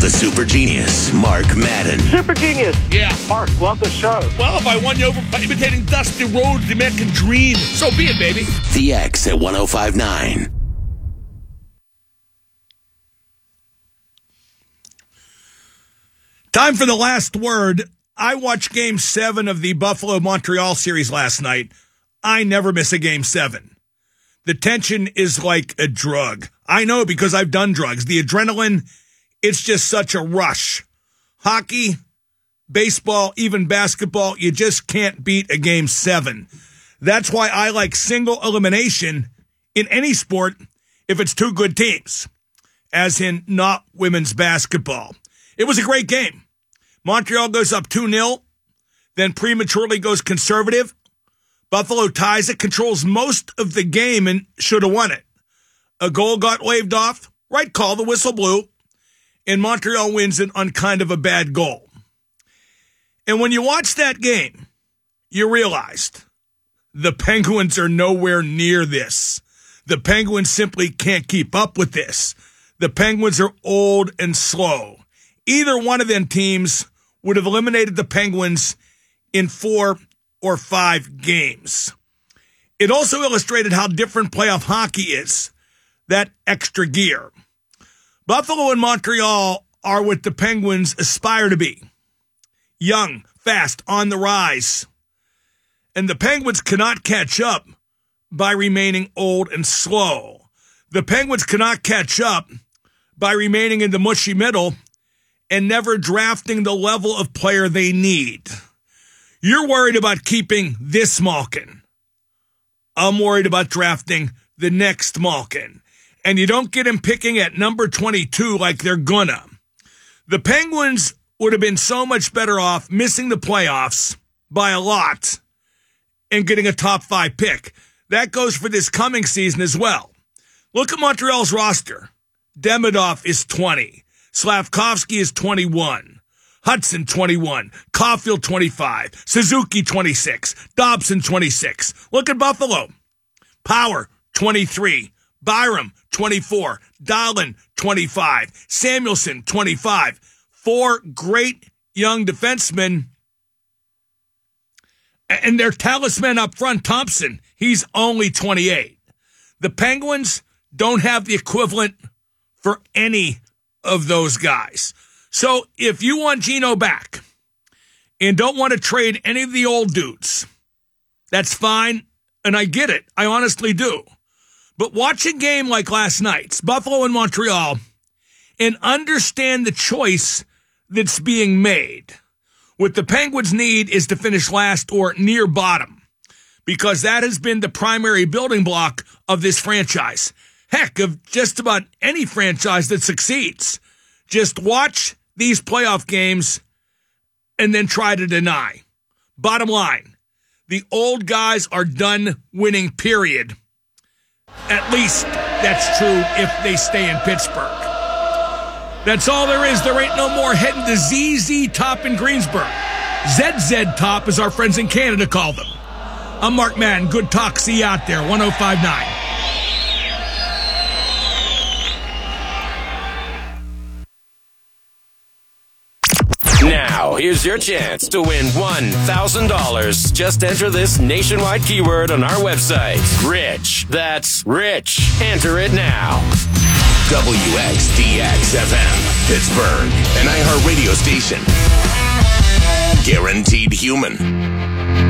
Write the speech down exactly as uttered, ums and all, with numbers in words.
the super genius, Mark Madden. Super genius. Yeah. Mark, love the show. Well, if I won you over by imitating Dusty Rhodes, the American Dream, so be it, baby. The X at one oh five point nine. Time for the last word. I watched Game seven of the Buffalo-Montreal series last night. I never miss a Game seven. The tension is like a drug. I know because I've done drugs. The adrenaline, it's just such a rush. Hockey, baseball, even basketball, you just can't beat a Game seven. That's why I like single elimination in any sport if it's two good teams, as in not women's basketball. It was a great game. Montreal goes up two nil, then prematurely goes conservative. Buffalo ties it, controls most of the game, and should have won it. A goal got waved off. Right call, the whistle blew. And Montreal wins it on kind of a bad goal. And when you watch that game, you realized the Penguins are nowhere near this. The Penguins simply can't keep up with this. The Penguins are old and slow. Either one of them teams would have eliminated the Penguins in four or five games. It also illustrated how different playoff hockey is, that extra gear. Buffalo and Montreal are what the Penguins aspire to be. Young, fast, on the rise. And the Penguins cannot catch up by remaining old and slow. The Penguins cannot catch up by remaining in the mushy middle and never drafting the level of player they need. You're worried about keeping this Malkin. I'm worried about drafting the next Malkin. And you don't get him picking at number twenty-two like they're gonna. The Penguins would have been so much better off missing the playoffs by a lot and getting a top five pick. That goes for this coming season as well. Look at Montreal's roster. Demidov is twenty. Slavkovsky is twenty-one. Hudson, twenty-one. Caulfield, twenty-five. Suzuki, twenty-six. Dobson, twenty-six. Look at Buffalo. Power, twenty-three. Byram, twenty-four. Dahlin, twenty-five. Samuelson, twenty-five. Four great young defensemen. And their talisman up front, Thompson, he's only twenty-eight. The Penguins don't have the equivalent for any of those guys. So if you want Gino back and don't want to trade any of the old dudes, that's fine, and I get it. I honestly do. But watch a game like last night's, Buffalo and Montreal, and understand the choice that's being made. What the Penguins need is to finish last or near bottom, because that has been the primary building block of this franchise. Heck, of just about any franchise that succeeds. Just watch these playoff games and then try to deny. Bottom line, the old guys are done winning, period. At least that's true if they stay in Pittsburgh. That's all there is. There ain't no more heading to Z Z Top in Greensburg. Z Z Top, as our friends in Canada call them. I'm Mark Madden. Good talk. See you out there. one oh five point nine. Now, here's your chance to win one thousand dollars. Just enter this nationwide keyword on our website. Rich. That's rich. Enter it now. W X D X F M, Pittsburgh, an iHeartRadio station. Guaranteed human.